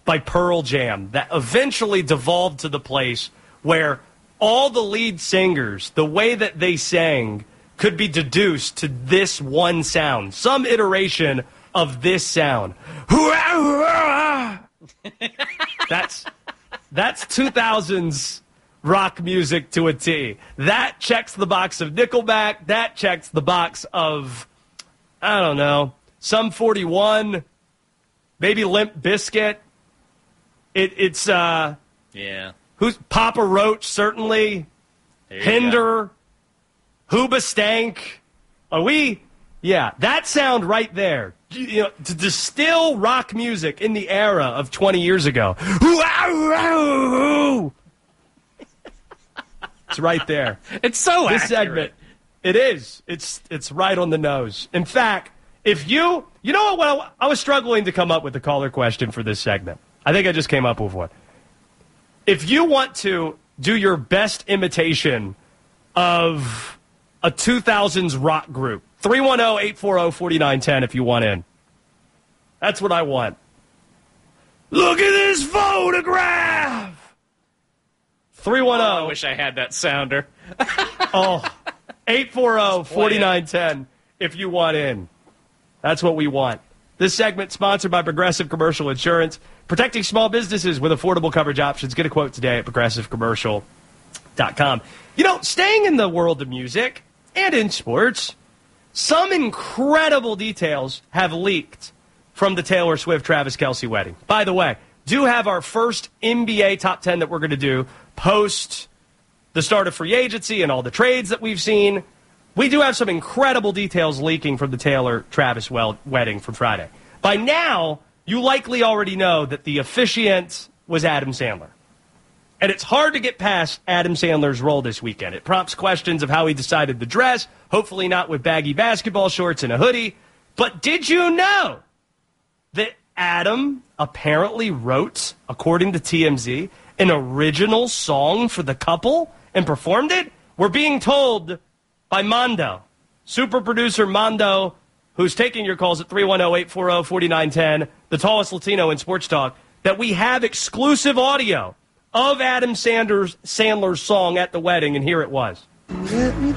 by Pearl Jam that eventually devolved to the place where all the lead singers, the way that they sang, could be deduced to this one sound, some iteration of this sound. That's 2000s rock music to a T. That checks the box of Nickelback. That checks the box of, I don't know, Sum 41, maybe Limp Bizkit. It's who's Papa Roach, certainly. Hinder, Hoobastank. Are we? Yeah, that sound right there. You know, to distill rock music in the era of 20 years ago. It's right there. It's so this accurate. Segment, it is. It's right on the nose. In fact, if you know what? Well, I was struggling to come up with a caller question for this segment. I think I just came up with one. If you want to do your best imitation of a 2000s rock group, 310-840-4910 if you want in. That's what I want. Look at this photograph! 310. I wish I had that sounder. 840-4910 if you want in. That's what we want. This segment sponsored by Progressive Commercial Insurance, protecting small businesses with affordable coverage options. Get a quote today at progressivecommercial.com. You know, staying in the world of music and in sports, some incredible details have leaked from the Taylor Swift-Travis Kelce wedding. By the way, do have our first NBA top 10 that we're going to do post the start of free agency and all the trades that we've seen. We do have some incredible details leaking from the Taylor-Travis wedding from Friday. By now, you likely already know that the officiant was Adam Sandler. And it's hard to get past Adam Sandler's role this weekend. It prompts questions of how he decided to dress, hopefully not with baggy basketball shorts and a hoodie. But did you know that Adam apparently wrote, according to TMZ, an original song for the couple and performed it? We're being told by Mondo, super producer Mondo, who's taking your calls at 310-840-4910, the tallest Latino in sports talk, that we have exclusive audio of Adam Sandler's song at the wedding, and here it was. Let me